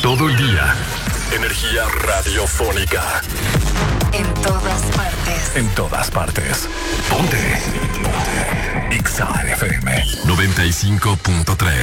todo el día. Energía radiofónica. En todas partes. En todas partes. Ponte. Ponte. Exa FM 95.3.